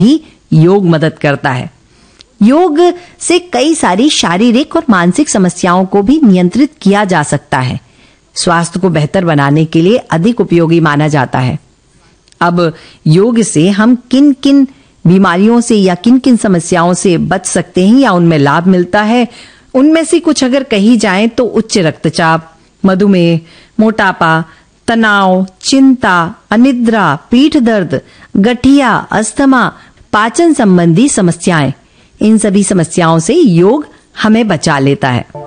ही योग मदद करता है। योग से कई सारी शारीरिक और मानसिक समस्याओं को भी नियंत्रित किया जा सकता है। स्वास्थ्य को बेहतर बनाने के लिए अधिक उपयोगी माना जाता है। अब योग से हम किन किन बीमारियों से या किन किन समस्याओं से बच सकते हैं या उनमें लाभ मिलता है, उनमें से कुछ अगर कही जाए तो उच्च रक्तचाप, मधुमेह, मोटापा, तनाव, चिंता, अनिद्रा, पीठ दर्द, गठिया, अस्थमा, पाचन संबंधी समस्याएं, इन सभी समस्याओं से योग हमें बचा लेता है।